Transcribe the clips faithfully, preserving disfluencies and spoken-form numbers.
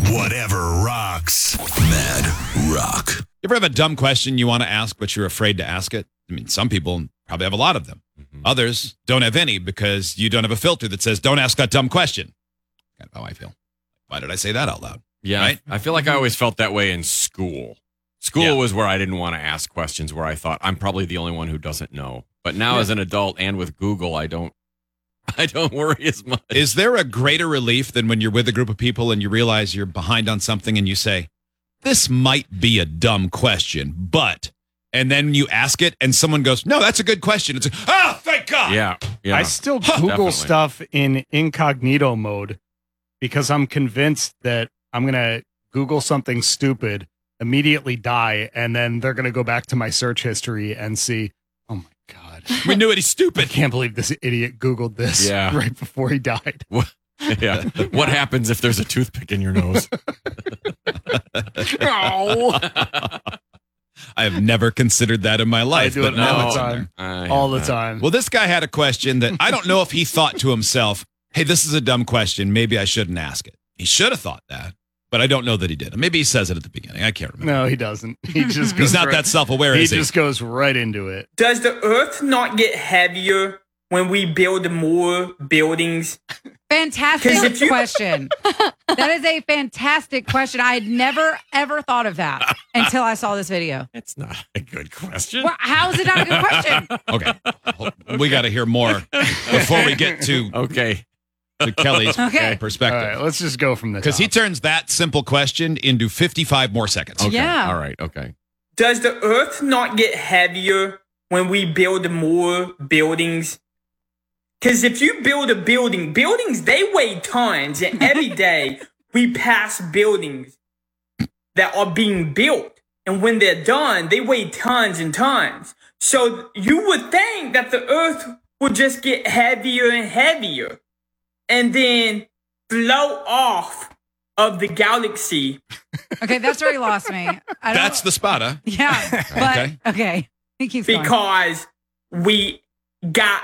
Whatever rocks. Mad Rock. You ever have a dumb question you want to ask, but you're afraid to ask it? I mean, some people probably have a lot of them. Mm-hmm. Others don't have any because you don't have a filter that says, don't ask that dumb question. Kind of how I feel. Why did I say that out loud? Yeah, right? I feel like I always felt that way in school. School yeah. was where I didn't want to ask questions, where I thought I'm probably the only one who doesn't know. But now yeah. as an adult and with Google, I don't I don't worry as much. Is there a greater relief than when you're with a group of people and you realize you're behind on something and you say, this might be a dumb question, but, and then you ask it and someone goes, no, that's a good question. It's like, oh, thank God. Yeah. yeah. I still Google Definitely. stuff in incognito mode because I'm convinced that I'm going to Google something stupid, immediately die, and then they're going to go back to my search history and see, oh my God. We knew it. He's stupid. I can't believe this idiot Googled this yeah. right before he died. What, yeah. What happens if there's a toothpick in your nose? Oh. I have never considered that in my life. I do but it now all it's the in time. there. All the time. Well, this guy had a question that I don't know if he thought to himself, hey, this is a dumb question. Maybe I shouldn't ask it. He should have thought that, but I don't know that he did. Maybe he says it at the beginning. I can't remember. No, he doesn't. He just goes He's not right, that self-aware, he is he? just goes right into it. Does the earth not get heavier when we build more buildings? Fantastic 'Cause if you- question. That is a fantastic question. I had never, ever thought of that until I saw this video. It's not a good question. Well, how is it not a good question? Okay. We got to hear more before we get to, Okay. to Kelly's Okay. All perspective. right, let's just go from the Because he top. turns that simple question into fifty-five more seconds. Okay. Yeah. All right. Okay. Does the earth not get heavier when we build more buildings? Because if you build a building, buildings, they weigh tons. And every day we pass buildings that are being built. And when they're done, they weigh tons and tons. So you would think that the earth would just get heavier and heavier and then float off of the galaxy. Okay, that's where he lost me. I don't, That's the spot, huh? yeah, but Okay. okay. He keeps going. Because we got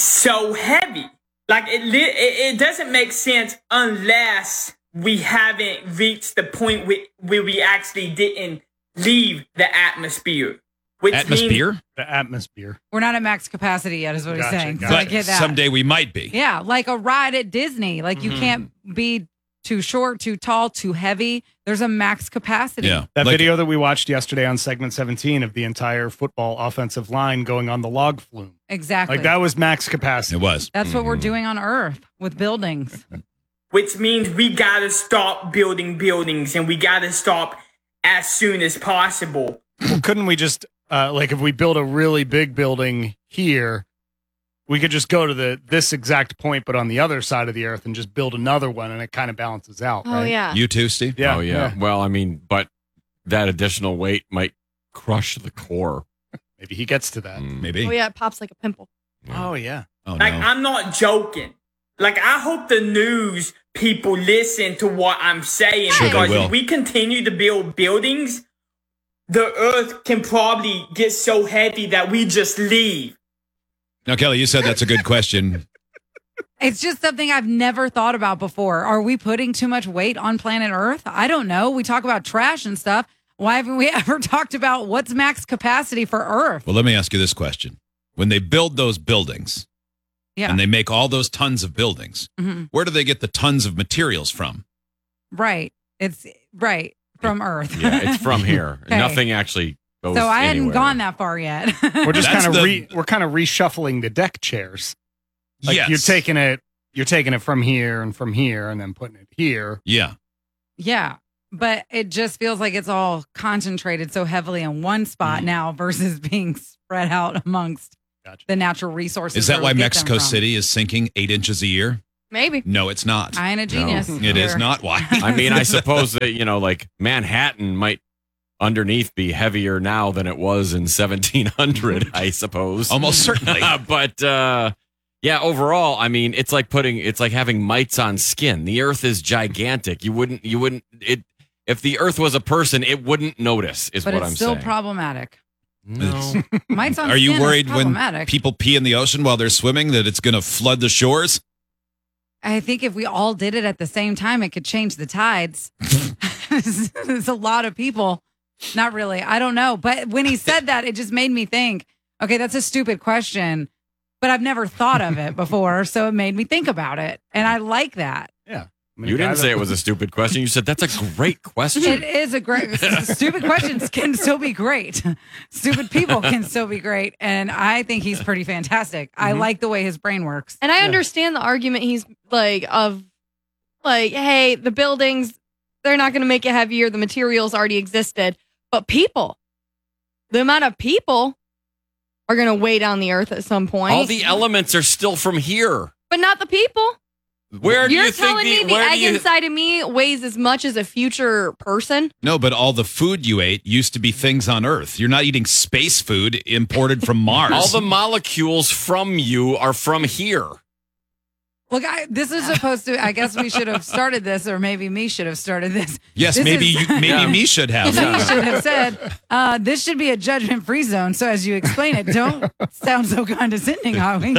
so heavy. Like it, li- it, it doesn't make sense unless we haven't reached the point where, where we actually didn't leave the atmosphere. Which means Atmosphere? the atmosphere. We're not at max capacity yet, is what Gotcha, he's saying. So gotcha. I But get that. someday we might be. Yeah, like a ride at Disney. Like you Mm-hmm. can't be too short, too tall, too heavy. There's a max capacity. Yeah. That Like- video that we watched yesterday on segment seventeen of the entire football offensive line going on the log flume. Exactly. Like that was max capacity. It was. That's what we're doing on Earth with buildings. which means we gotta stop building buildings and we gotta stop as soon as possible. Well, couldn't we just, uh, like if we build a really big building here, we could just go to the this exact point, but on the other side of the earth and just build another one and it kind of balances out, Oh, right? yeah. You too, Steve? Yeah. Oh, yeah. Well, I mean, but that additional weight might crush the core. Maybe he gets to that. Mm. Maybe. Oh, yeah. It pops like a pimple. Oh, yeah. Oh, Like, no. I'm not joking. Like, I hope the news people listen to what I'm saying Sure they because will. if we continue to build buildings, the earth can probably get so heavy that we just leave. Now, Kelly, you said that's a good question. It's just something I've never thought about before. Are we putting too much weight on planet Earth? I don't know. We talk about trash and stuff. Why haven't we ever talked about what's max capacity for Earth? Well, let me ask you this question. When they build those buildings Yeah. and they make all those tons of buildings, Mhm. where do they get the tons of materials from? Right. It's right from Earth. Yeah, it's from here. Okay. Nothing actually goes So I hadn't anywhere. gone that far yet. We're just That's kind of the- re, we're kind of reshuffling the deck chairs. Like yes. you're taking it, you're taking it from here and from here and then putting it here. Yeah. Yeah. But it just feels like it's all concentrated so heavily in one spot now versus being spread out amongst Gotcha. the natural resources. Is that where why we get them Mexico from. City is sinking eight inches a year? Maybe. No, it's not. I ain't a genius. It is here. not why. I mean, I suppose that, you know, like Manhattan might underneath be heavier now than it was in seventeen hundred, I suppose. Almost certainly. but uh, yeah, overall, I mean, it's like putting, it's like having mites on skin. The earth is gigantic. You wouldn't, you wouldn't, it, if the earth was a person, it wouldn't notice, is But what it's I'm still saying. problematic. No. Mites on Are you skin is worried when problematic. people pee in the ocean while they're swimming that it's going to flood the shores? I think if we all did it at the same time, it could change the tides. It's a lot of people. Not really. I don't know. But when he said that, it just made me think, okay, that's a stupid question, but I've never thought of it before. So it made me think about it. And I like that. Yeah. I mean, You a guy didn't say that- it was a stupid question. You said that's a great question. It is a great, stupid questions can still be great. Stupid people can still be great. And I think he's pretty fantastic. I like the way his brain works. And I understand the argument he's like of like, hey, the buildings, they're not going to make it heavier. The materials already existed. But people, the amount of people are going to weigh down the earth at some point. All the elements are still from here. but not the people. Where do You're you think telling the, me the where egg do you, inside of me weighs as much as a future person? No, but all the food you ate used to be things on Earth. You're not eating space food imported from Mars. all the molecules from you are from here. Look, I, this is supposed to. I guess we should have started this, or maybe me should have started this. yes, This maybe is- you, maybe Yeah. me should have. You should have said, uh, "This should be a judgment-free zone." So as you explain it, don't sound so condescending, Howie.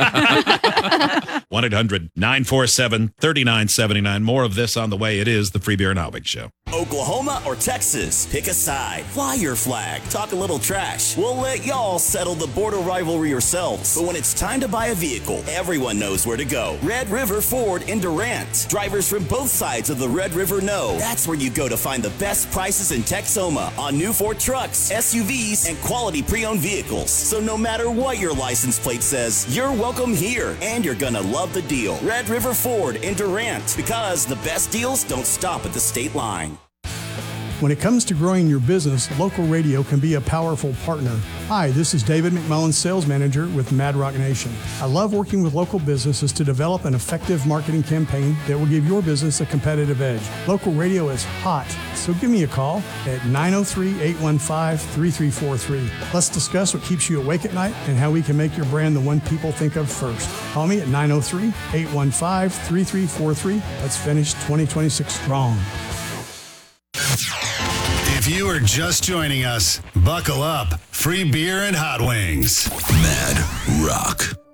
one eight hundred nine four seven three nine seven nine. More of this on the way. It is the Free Beer and Howbig Show. Oklahoma or Texas? Pick a side. Fly your flag. Talk a little trash. We'll let y'all settle the border rivalry yourselves. But when it's time to buy a vehicle, everyone knows where to go. Red River Ford in Durant. Drivers from both sides of the Red River know that's where you go to find the best prices in Texoma on new Ford trucks, S U Vs, and quality pre-owned vehicles. So no matter what your license plate says, you're welcome here, and you're gonna love the deal. Red River Ford in Durant, because the best deals don't stop at the state line. When it comes to growing your business, local radio can be a powerful partner. Hi, this is David McMullen, Sales Manager with Mad Rock Nation. I love working with local businesses to develop an effective marketing campaign that will give your business a competitive edge. Local radio is hot, so give me a call at nine oh three, eight one five, three three four three. Let's discuss what keeps you awake at night and how we can make your brand the one people think of first. Call me at nine oh three, eight one five, three three four three. Let's finish twenty twenty-six strong. If you are just joining us, buckle up. Free beer and hot wings. Mad Rock.